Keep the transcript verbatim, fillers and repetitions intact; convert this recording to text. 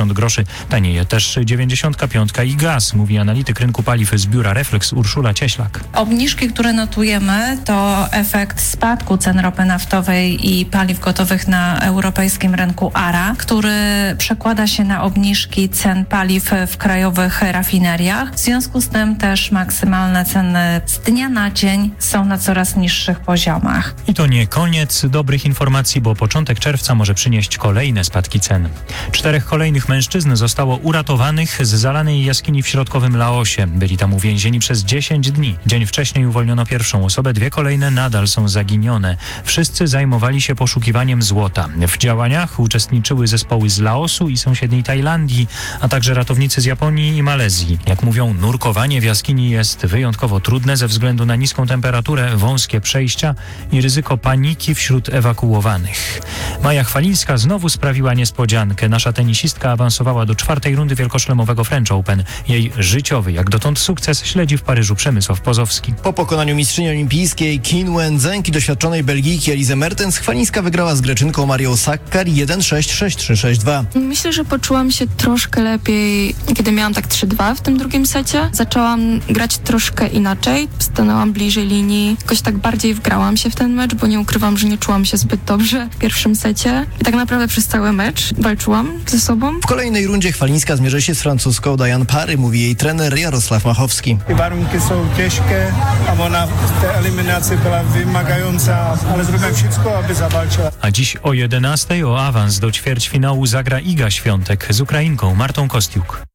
groszy. Tanieje też dziewięćdziesiątka pięć i gaz, mówi analityk rynku paliw z biura Reflex Urszula Cieślak. Obniżki, które notujemy, to efekt spadku cen ropy naftowej i paliw gotowych na europejskim rynku A R A, który przekłada się na obniżki cen paliw w krajowych rafineriach. W związku z tym też maksymalne ceny z dnia na dzień są na coraz niższych poziomach. I to nie koniec dobrych informacji, bo początek czerwca może przynieść kolejne spadki cen. Czterech kolejnych mężczyzn zostało uratowanych z zalanej jaskini w środkowym Laosie. Byli tam uwięzieni przez dziesięć dni. Dzień wcześniej uwolniono pierwszą osobę, dwie kolejne nadal są zaginione. Wszyscy zajmowali się poszukiwaniem złota. W działaniach uczestniczyły zespoły z Laosu i sąsiedniej Tajlandii, a także ratownicy z Japonii i Malezji. Jak mówią, nurkowanie w jaskini jest wyjątkowo trudne ze względu na niską temperaturę, wąskie przejścia i ryzyko paniki wśród ewakuowanych. Maja Chwalińska znowu sprawiła niespodziankę. Nasza tenisistka awansowała do czwartej rundy wielkoszlemowego French Open. Jej życiowy, jak dotąd sukces śledzi w Paryżu Przemysław Pozowski. Po pokonaniu mistrzyni olimpijskiej Qin Wenzheng i doświadczonej Belgijki Elise Mertens, Chwalińska wygrała z Greczynką Marią Sakkar jeden sześć, sześć trzy, sześć dwa. Myślę, że poczułam się troszkę lepiej, kiedy miałam tak trzy dwa w tym drugim secie. Zaczęłam grać troszkę inaczej, stanęłam bliżej linii, jakoś tak bardziej wgrałam się w ten mecz, bo nie ukrywam, że nie czułam się zbyt dobrze w pierwszym secie. I tak naprawdę przez cały mecz walczyłam ze sobą. W kolejnej rundzie Chwalińska zmierzy się z francuską Diane Parry, mówi jej trener Jarosław Machowski. Warunki są ciężkie, a ona w tej eliminacji była wymagająca, ale zrobiłem wszystko, aby zawalczyła. A dziś o jedenastej o awans do ćwierćfinału zagra Iga Świątek z Ukrainką Martą Kostiuk.